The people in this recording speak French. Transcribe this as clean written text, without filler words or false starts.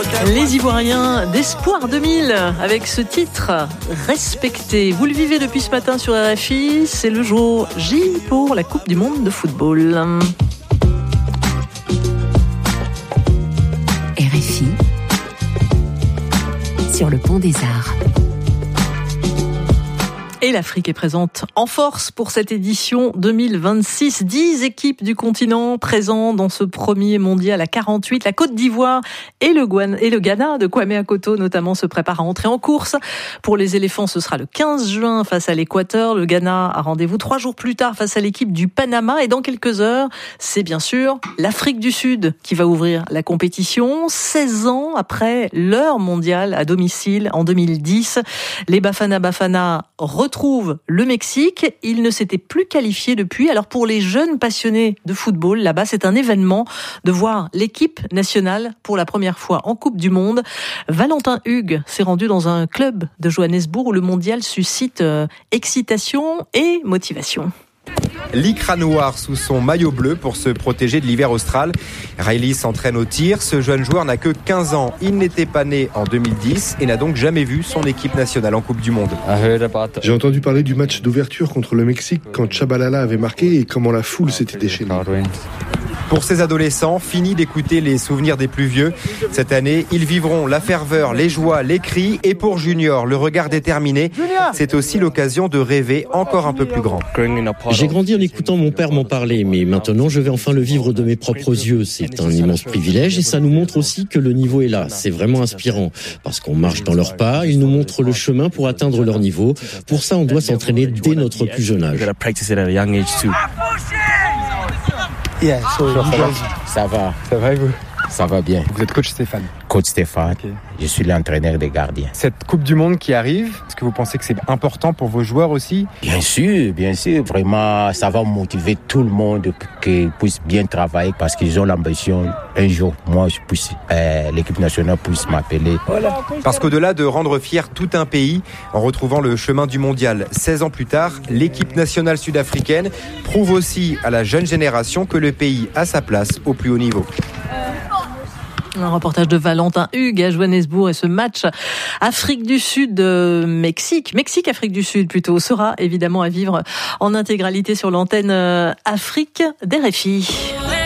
Les Ivoiriens d'Espoir 2000 avec ce titre Respecté. Vous le vivez depuis ce matin sur RFI, c'est le jour J pour la Coupe du Monde de football. RFI sur le Pont des Arts. Et l'Afrique est présente en force pour cette édition 2026. 10 équipes du continent présentes dans ce premier mondial à 48. La Côte d'Ivoire et le Ghana de Kwame Akoto notamment se préparent à entrer en course. Pour les éléphants, ce sera le 15 juin face à l'Équateur. Le Ghana a rendez-vous 3 jours plus tard face à l'équipe du Panama. Et dans quelques heures, c'est bien sûr l'Afrique du Sud qui va ouvrir la compétition. 16 ans après leur mondial à domicile en 2010. Les Bafana retrouve le Mexique. Il ne s'était plus qualifié depuis. Alors pour les jeunes passionnés de football, là-bas, c'est un événement de voir l'équipe nationale pour la première fois en Coupe du Monde. Valentin Hugues s'est rendu dans un club de Johannesburg où le mondial suscite excitation et motivation. Lycra noir sous son maillot bleu pour se protéger de l'hiver austral. Riley s'entraîne au tir. Ce jeune joueur n'a que 15 ans. Il n'était pas né en 2010 et n'a donc jamais vu son équipe nationale en Coupe du Monde. J'ai entendu parler du match d'ouverture contre le Mexique quand Chabalala avait marqué et comment la foule s'était déchaînée. Pour ces adolescents, fini d'écouter les souvenirs des plus vieux. Cette année, ils vivront la ferveur, les joies, les cris. Et pour Junior, le regard déterminé, c'est aussi l'occasion de rêver encore un peu plus grand. J'ai grandi en écoutant mon père m'en parler, mais maintenant je vais enfin le vivre de mes propres yeux. C'est un immense privilège et ça nous montre aussi que le niveau est là. C'est vraiment inspirant parce qu'on marche dans leurs pas, ils nous montrent le chemin pour atteindre leur niveau. Pour ça, on doit s'entraîner dès notre plus jeune âge. Ça va. Ça va et vous ? Ça va bien. Vous êtes coach Stéphane. Coach Stéphane, Okay. Je suis l'entraîneur des gardiens. Cette Coupe du Monde qui arrive, est-ce que vous pensez que c'est important pour vos joueurs aussi ? Bien sûr. Vraiment, ça va motiver tout le monde qu'ils puissent bien travailler parce qu'ils ont l'ambition, un jour, moi, l'équipe nationale puisse m'appeler. Parce qu'au-delà de rendre fier tout un pays, en retrouvant le chemin du mondial 16 ans plus tard, l'équipe nationale sud-africaine prouve aussi à la jeune génération que le pays a sa place au plus haut niveau. Un reportage de Valentin Hugues à Johannesburg et ce match Afrique du Sud, Mexique-Afrique du Sud plutôt, sera évidemment à vivre en intégralité sur l'antenne Afrique d'RFI.